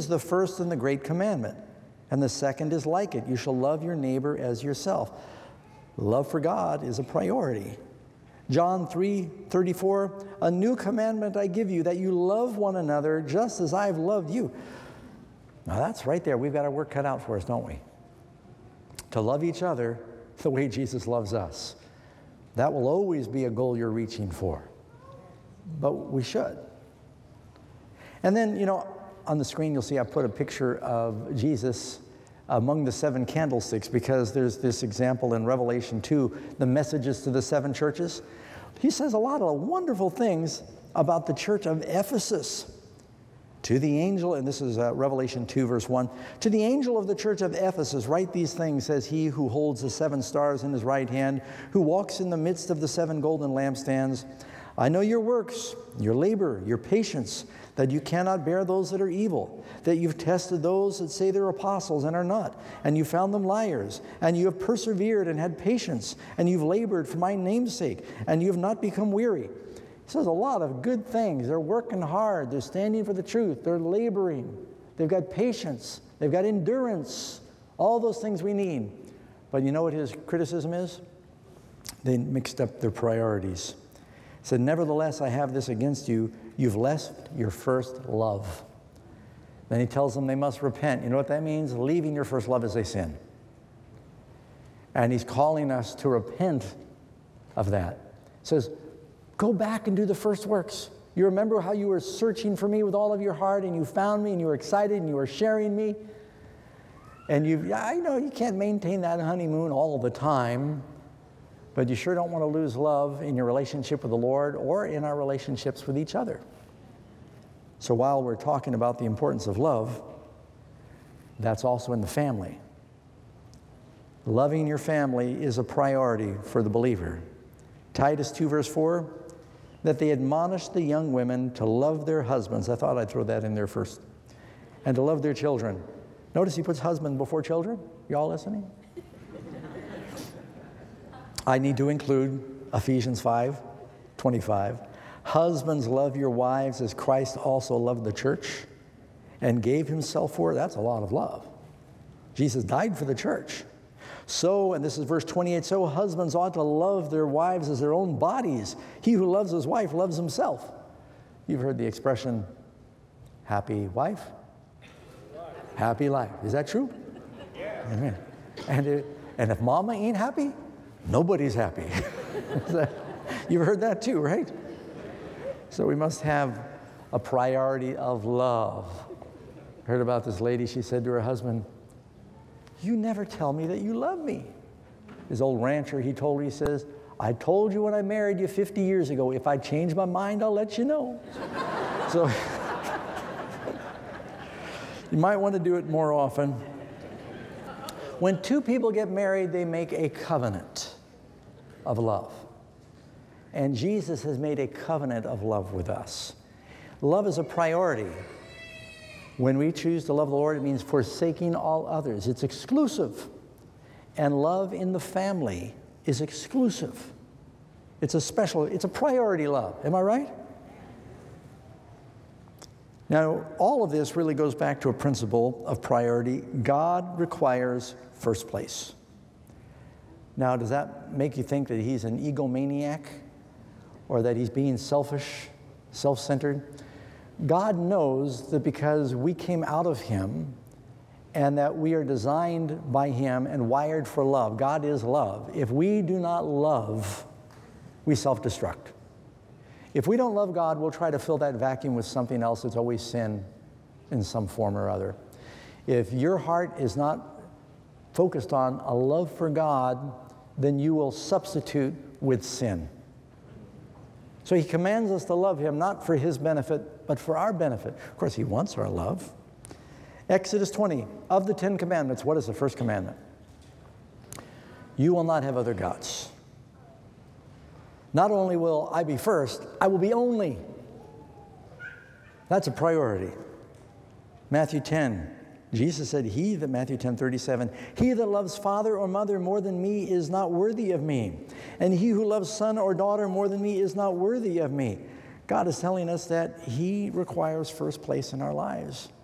the first and the great commandment. And the second is like it. You shall love your neighbor as yourself. Love for God is a priority. John 3:34, a new commandment I give you, that you love one another just as I've loved you. Now that's right there. We've got our work cut out for us, don't we? To love each other the way Jesus loves us. That will always be a goal you're reaching for. But we should. And then, on the screen you'll see I put a picture of Jesus among the 7 candlesticks, because there's this example in Revelation 2, the messages to the 7 churches. He says a lot of wonderful things about the church of Ephesus. To the angel, and this is Revelation 2, verse 1, to the angel of the church of Ephesus, write these things, says he who holds the 7 stars in his right hand, who walks in the midst of the 7 golden lampstands. I know your works, your labor, your patience, that you cannot bear those that are evil, that you've tested those that say they're apostles and are not, and you found them liars, and you have persevered and had patience, and you've labored for my name's sake, and you have not become weary. He says a lot of good things. They're working hard. They're standing for the truth. They're laboring. They've got patience. They've got endurance. All those things we need. But you know what his criticism is? They mixed up their priorities. He said, nevertheless, I have this against you. You've left your first love. Then he tells them they must repent. You know what that means? Leaving your first love is a sin. And he's calling us to repent of that. He says, go back and do the first works. You remember how you were searching for me with all of your heart, and you found me, and you were excited, and you were sharing me. And I know you can't maintain that honeymoon all the time, but you sure don't want to lose love in your relationship with the Lord or in our relationships with each other. So while we're talking about the importance of love, that's also in the family. Loving your family is a priority for the believer. Titus 2, verse 4, that they admonish the young women to love their husbands. I thought I'd throw that in there first. And to love their children. Notice he puts husband before children. You all listening? I need to include Ephesians 5:25. Husbands, love your wives as Christ also loved the church and gave himself for her. That's a lot of love. Jesus died for the church. So, and this is verse 28, so husbands ought to love their wives as their own bodies. He who loves his wife loves himself. You've heard the expression, happy wife, happy life. Is that true? Yeah. Amen. And if mama ain't happy, nobody's happy. You've heard that too, right? So we must have a priority of love. Heard about this lady, she said to her husband, you never tell me that you love me. His old rancher, he told her, he says, I told you when I married you 50 years ago, if I change my mind, I'll let you know. So you might want to do it more often. When 2 people get married, they make a covenant of love. And Jesus has made a covenant of love with us. Love is a priority. When we choose to love the Lord, it means forsaking all others. It's exclusive. And love in the family is exclusive. It's a priority love. Am I right? Now, all of this really goes back to a principle of priority. God requires first place. Now, does that make you think that he's an egomaniac or that he's being selfish, self-centered? God knows that because we came out of him and that we are designed by him and wired for love. God is love. If we do not love, we self-destruct. If we don't love God, we'll try to fill that vacuum with something else that's always sin in some form or other. If your heart is not focused on a love for God, then you will substitute with sin. So he commands us to love him, not for his benefit, but for our benefit. Of course, he wants our love. Exodus 20, of the 10 commandments, what is the first commandment? You will not have other gods. Not only will I be first, I will be only. That's a priority. Matthew 10, Jesus said, Matthew 10:37, he that loves father or mother more than me is not worthy of me. And he who loves son or daughter more than me is not worthy of me. God is telling us that he requires first place in our lives.